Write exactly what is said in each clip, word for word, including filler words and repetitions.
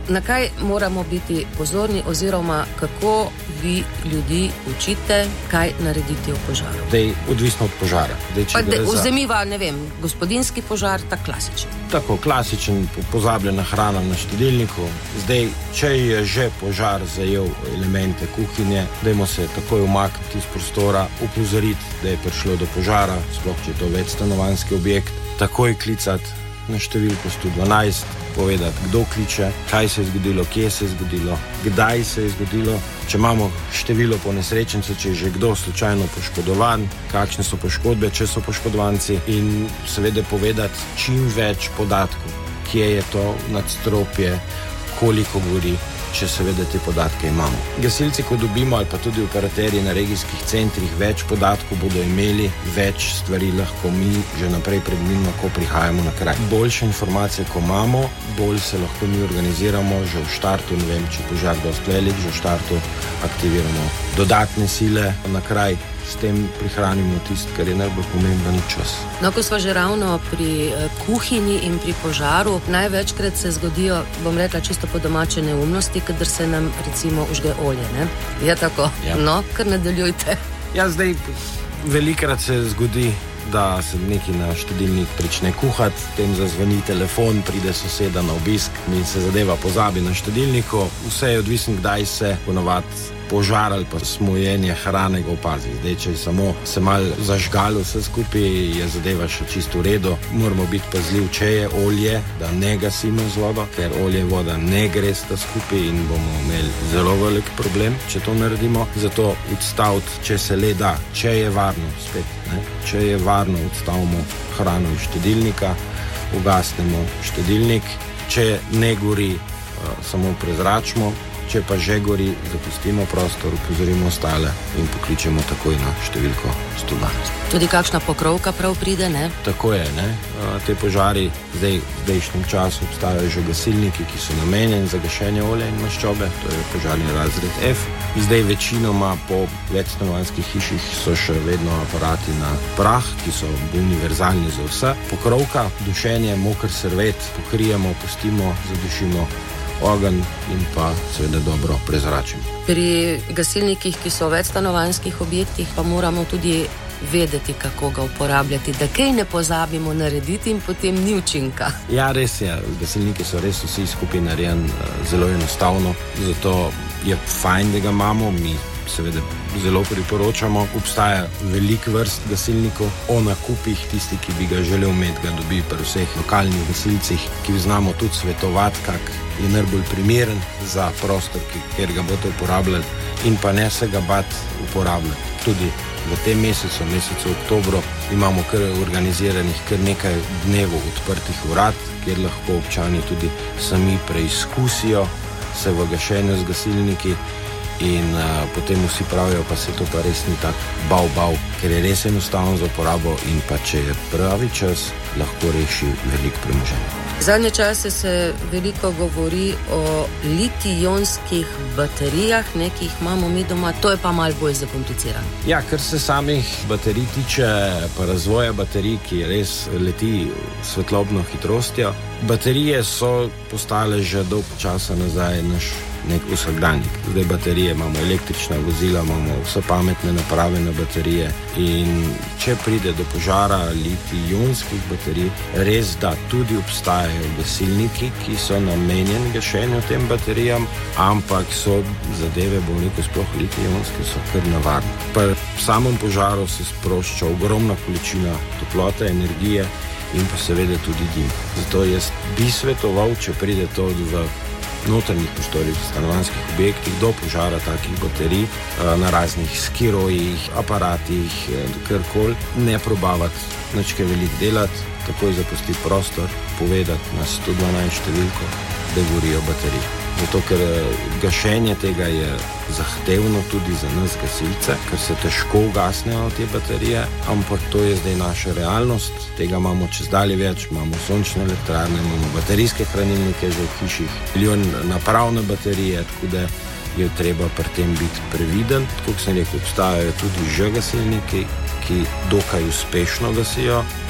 Na kaj moramo biti pozorni oziroma kako vi ljudi učite, kaj narediti v požaru? Zdaj, odvisno od požara. Zdaj, če pa de, za... vzemiva, ne vem, gospodinski požar, tak klasičen. Tako, klasičen, pozabljena hrana na štedilniku. Zdaj, če je že požar zajel elemente kuhinje, dajmo se takoj umakniti iz prostora, upozoriti, da je prišlo do požara, sploh če je to večstanovanjski objekt, takoj klicati na številko sto dvanajst, povedati, kdo kliče, kaj se je zgodilo, kje se je zgodilo, kdaj se je zgodilo, če imamo število ponesrečencev, če je že kdo slučajno poškodovan, kakšne so poškodbe, če so poškodovanci in seveda povedati čim več podatkov, kje je to nadstropje, koliko gori, če seveda te podatke imamo. Gasilci, ko dobimo ali pa tudi operaterji na regijskih centrih več podatkov, bodo imeli več stvari, lahko mi že naprej predvidimo, ko prihajamo na kraj. Boljše informacije, ko imamo, bolj se lahko mi organiziramo že v štartu, ne vem, če požar dosti velik, že v štartu aktiviramo dodatne sile na kraj. S tem prihranimo tisto, kar je najbolj pomemben čas. No, ko smo že ravno pri uh, kuhinji in pri požaru, največkrat se zgodijo, bom rekla čisto po domače neumnosti, kadar se nam recimo užge olje, ne? Je tako? Ja. No, kar nadaljujte. Ja, zdaj velikrat se zgodi, da se neki na štedilnik prične kuhati, tem zazvoni telefon, pride soseda na obisk in se zadeva pozabi na štedilniku. Vse je odvisno, kdaj se ponovadi požar ali pa smojenje hrane ga opazi. Zdaj, če je samo se malo zažgalo vse skupaj, je zadeva še čisto v redu. Moramo biti pazljiv, če je olje, da ne gasimo z vodo, ker olje in voda ne gresta skupaj in bomo imeli zelo velik problem, če to naredimo. Zato odstaviti, če se le da, če je varno, spet, ne? Če je varno, odstavimo hrano iz štedilnika, ugasnemo štedilnik, če ne gori, uh, samo prezračimo. Če pa že gori, zapustimo prostor, upozorimo ostale in pokličemo takoj na številko sto dvanajst. Tudi kakšna pokrovka prav pride, ne? Tako je, ne. Te požari zdaj v zdajšnjem času obstajajo že gasilniki, ki so namenjeni za gašenje olja in maščobe, to je požarni razred F. Zdaj večinoma po večstanovanjskih hiših so še vedno aparati na prah, ki so univerzalni za vse. Pokrovka, dušenje, moker servet, pokrijemo, pustimo, zadušimo ogenj in pa seveda dobro prezračimo. Pri gasilnikih, ki so v večstanovanjskih objektih, pa moramo tudi vedeti, kako ga uporabljati, da kaj ne pozabimo narediti in potem ni učinka. Ja, res je. Gasilniki so res vsi skupaj narejeni zelo enostavno, zato je fajn, da ga imamo. Mi seveda zelo priporočamo. Obstaja velik vrst gasilnikov. O nakupih, tisti, ki bi ga želel imeti, ga dobi pri vseh lokalnih gasilcih, ki znamo tudi svetovati, kak je najbolj primeren za prostor, kjer ga boste uporabljali in pa ne se ga bati uporabljati. Tudi v tem mesecu, mesecu oktobru, imamo kar organiziranih kar nekaj dnevov odprtih vrat, kjer lahko občani tudi sami preizkusijo se v gašenju z gasilniki in uh, potem vsi pravijo, pa se to pa res ni tak bav, bav, ker je res enostavno za uporabo in pa če je pravi čas, lahko reši veliko premoženja. Zadnje čase se veliko govori o litij-ionskih baterijah, nekih imamo mi doma, to je pa malo bolj zakomplicirano. Ja, kar se samih baterij tiče, pa razvoja baterij, ki res leti svetlobno hitrostjo. Baterije so postale že dolgo časa nazaj naš nek vsakdanjik. Zdaj baterije imamo, električna vozila, imamo vse pametne naprave na baterije in če pride do požara litij-ionskih baterij, res da tudi obstajajo gasilniki, ki so namenjeni gašenju tem baterijam, ampak so zadeve bolnikov, sploh litij-ionske, so kar nevarne. Pa v samem požaru se sprošča ogromna količina toplote, energije in pa seveda tudi dim. Zato jaz bi svetoval, če pride to v notranjih prostorih, stanovanjskih objektih, do požara takih baterij, na raznih skirojih, aparatih, karkoli, ne probavati nič kaj veliko delati, takoj zapustiti prostor, povedati na sto dvanajst številko, da gorijo baterije. Zato, ker gašenje tega je zahtevno tudi za nas gasilce, ker se težko ugasnejo te baterije, ampak to je zdaj naša realnost, tega imamo čez dalje več, imamo sončne elektrarne, imamo baterijske hranilnike že v hiših, milijon naprav na baterije, tako da je treba pri tem biti previden. Tako sem rekel, obstajajo tudi že gasilniki, ki dokaj uspešno gasijo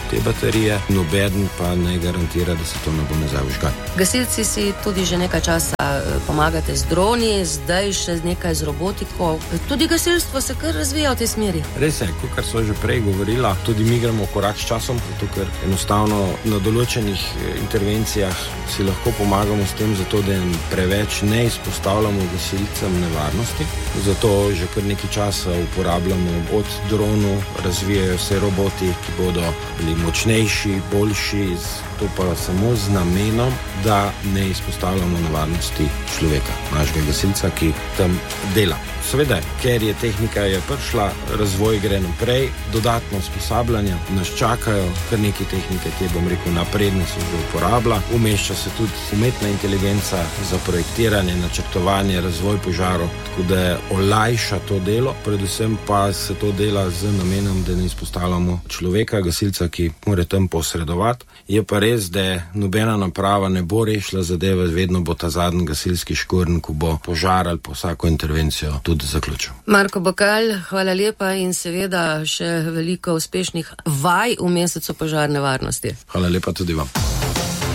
te baterije, nobeden pa ne garantira, da se to ne bo nazaj vžgal. Gasilci si tudi že nekaj časa pomagate z droni, zdaj še nekaj z robotiko. Tudi gasilstvo se kar razvija v tej smeri. Res je, kot so že prej govorila, tudi mi gremo korak s časom, zato ker enostavno na določenih intervencijah si lahko pomagamo s tem, zato da preveč ne izpostavljamo gasilcem nevarnosti. Zato že kar nekaj časa uporabljamo od dronu, razvijajo se roboti, ki bodo bili močnejši, boljši, to pa samo z namenom, da ne izpostavljamo nevarnosti človeka, našega gasilca, ki tam dela. Seveda, ker je tehnika je prišla, razvoj gre naprej, dodatno usposabljanje nas čakajo, kar nekaj tehnike, te bom rekel, napredne se že uporablja. Umešča se tudi umetna inteligenca za projektiranje, načrtovanje, razvoj požarov, tako da olajša to delo, predvsem pa se to dela z namenom, da ne izpostavljamo človeka, gasilca, ki mora tam posredovati. Je pa res, da nobena naprava ne bo rešila zadeve, vedno bo ta zadnji gasilski škorn, ko bo požar ali po vsako intervencijo tudi zaključil. Marko Bakal, hvala lepa in seveda še veliko uspešnih vaj v mesecu požarne varnosti. Hvala lepa tudi vam.